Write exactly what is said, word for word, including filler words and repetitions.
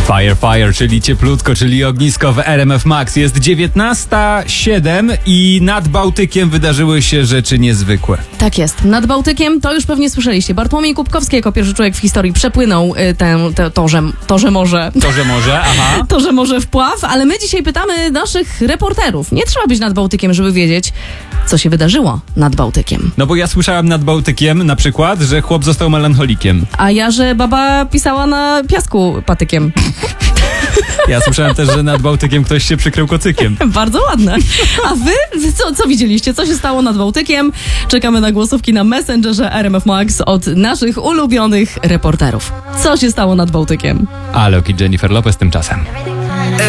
Fire Fire, czyli cieplutko, czyli ognisko w R M F Max. Jest dziewiętnasta siedem i nad Bałtykiem wydarzyły się rzeczy niezwykłe. Tak jest. Nad Bałtykiem, to już pewnie słyszeliście, Bartłomiej Kubkowski jako pierwszy człowiek w historii przepłynął y, tę, tę torze, torze morze. Torze morze, aha. Torze morze wpław, ale my dzisiaj pytamy naszych reporterów. Nie trzeba być nad Bałtykiem, żeby wiedzieć, co się wydarzyło nad Bałtykiem. No bo ja słyszałem nad Bałtykiem na przykład, że chłop został melancholikiem. A ja, że baba pisała na piasku patykiem. Ja słyszałem też, że nad Bałtykiem ktoś się przykrył kocykiem. Bardzo ładne. A wy? Co, co widzieliście? Co się stało nad Bałtykiem? Czekamy na głosówki na Messengerze R M F Max od naszych ulubionych reporterów. Co się stało nad Bałtykiem? Alok i Jennifer Lopez tymczasem.